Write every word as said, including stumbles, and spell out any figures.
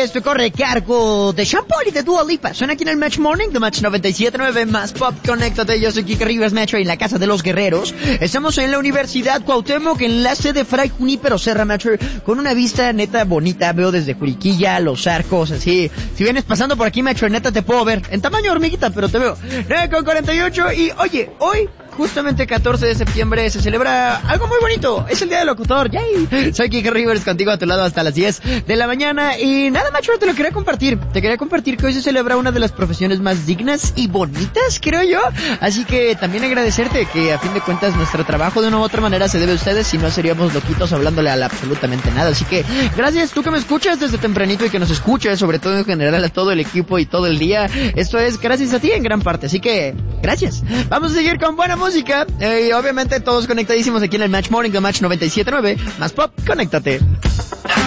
esto corre a cargo de Sean Paul y de Dua Lipa. Suena aquí en el Match Morning de Match noventa y siete punto nueve más Pop. Conéctate, yo soy Kike Rivers, Metro, en la casa de los guerreros. Estamos en la Universidad Cuauhtémoc, en la sede Fray Junípero Serra, Metro, con una vista neta bonita. Veo desde Juriquilla, Los Arcos, así. Si vienes pasando por aquí, Metro, neta te puedo ver. En tamaño hormiguita, pero te veo. nueve con cuarenta y ocho y oye, hoy... justamente catorce de septiembre se celebra algo muy bonito. Es el Día del Locutor. ¡Yay! Soy Kike Rivers, contigo a tu lado hasta las diez de la mañana. Y nada, macho, te lo quería compartir. Te quería compartir que hoy se celebra una de las profesiones más dignas y bonitas, creo yo. Así que también agradecerte que a fin de cuentas nuestro trabajo de una u otra manera se debe a ustedes. Si no seríamos loquitos hablándole a la absolutamente nada. Así que gracias tú que me escuchas desde tempranito y que nos escuchas, sobre todo en general a todo el equipo y todo el día. Esto es gracias a ti en gran parte. Así que gracias. Vamos a seguir con buena música. música eh, y obviamente todos conectadísimos aquí en el Match Morning de Match noventa y siete punto nueve más Pop. Conéctate.